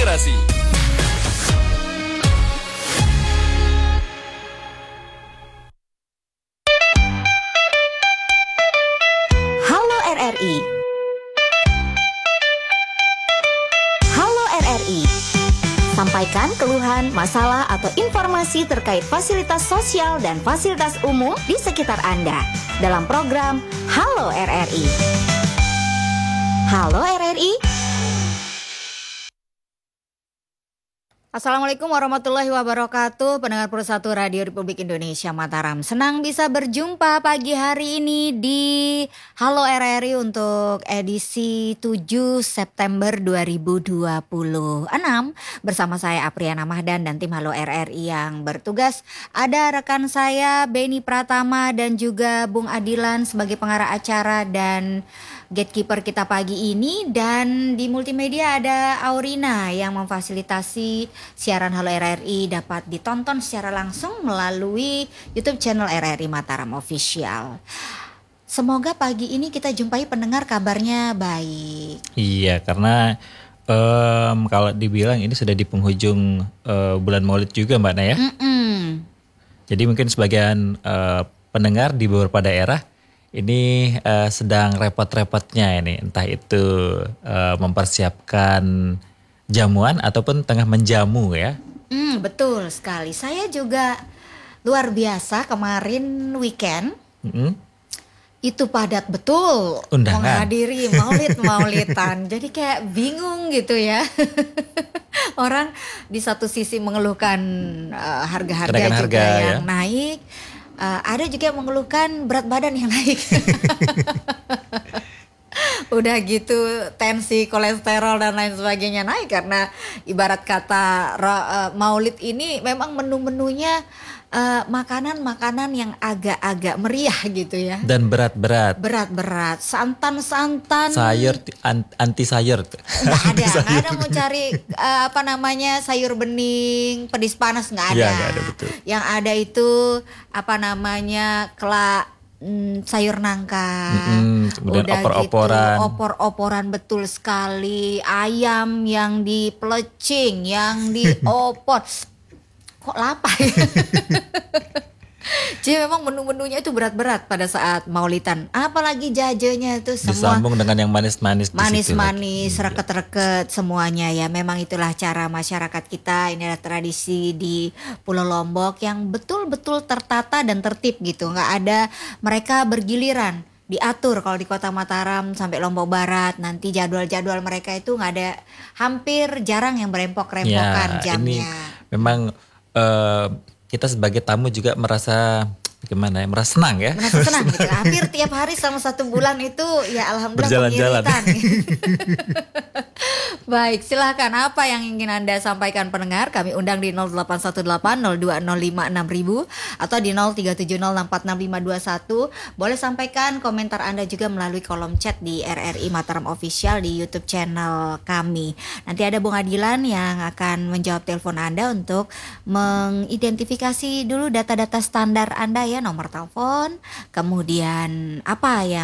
Inspirasi. Halo RRI. Halo RRI. Sampaikan keluhan, masalah, atau informasi terkait fasilitas sosial dan fasilitas umum di sekitar Anda dalam program Halo RRI. Halo RRI. Assalamualaikum warahmatullahi wabarakatuh. Pendengar Persatu Radio Republik Indonesia Mataram, senang bisa berjumpa pagi hari ini di Halo RRI untuk edisi 7 September 2026 bersama saya Apriana Mahdan dan tim Halo RRI yang bertugas. Ada rekan saya Beni Pratama dan juga Bung Adilan sebagai pengarah acara dan gatekeeper kita pagi ini, dan di multimedia ada Aurina yang memfasilitasi siaran Halo RRI dapat ditonton secara langsung melalui YouTube channel RRI Mataram Official. Semoga pagi ini kita jumpai pendengar kabarnya baik. Iya, karena kalau dibilang ini sudah di penghujung bulan Maulid juga Mbak Naya. Jadi mungkin sebagian pendengar di beberapa daerah ini sedang repot-repotnya ini, entah itu mempersiapkan jamuan ataupun tengah menjamu ya. Betul sekali. Saya juga luar biasa kemarin weekend. Itu padat betul Undangan. menghadiri maulidan. Jadi kayak bingung gitu ya. Orang di satu sisi mengeluhkan harga-harga Kenaikan juga harga, yang ya. naik. Ada juga yang mengeluhkan berat badan yang naik. Udah gitu tensi, kolesterol dan lain sebagainya naik karena ibarat kata Maulid ini memang menu-menunya makanan-makanan yang agak-agak meriah gitu ya. Dan berat-berat. Berat-berat, santan-santan. Sayur anti sayur. Nggak ada mau cari sayur bening, pedis panas nggak ada. Iya, nggak ada, betul. Yang ada itu sayur nangka. Kemudian Udah opor-oporan. gitu, opor-oporan betul sekali. Ayam yang dipelecing, yang diopor. Kok lapar ya? Jadi memang menu-menunya itu berat-berat pada saat maulidan. Apalagi jajanya itu semua Disambung dengan yang manis-manis. manis-manis, reket-reket semuanya ya. Memang itulah cara masyarakat kita. Ini adalah tradisi di Pulau Lombok yang betul-betul tertata dan tertib gitu. Nggak ada mereka bergiliran. Diatur kalau di Kota Mataram sampai Lombok Barat, nanti jadwal-jadwal mereka itu nggak ada, hampir jarang yang berempok-rempokan Ya, ini jamnya. memang kita sebagai tamu juga merasa gimana ya, merasa senang ya. Merasa senang gitu. Hampir tiap hari selama 1 bulan itu ya alhamdulillah Berjalan-jalan. pengiritan. Baik, silakan apa yang ingin Anda sampaikan pendengar? Kami undang di 081802056000 atau di 0370646521. Boleh sampaikan komentar Anda juga melalui kolom chat di RRI Mataram Official di YouTube channel kami. Nanti ada Bung Adilan yang akan menjawab telepon Anda untuk mengidentifikasi dulu data-data standar Anda ya, nomor telepon, kemudian apa yang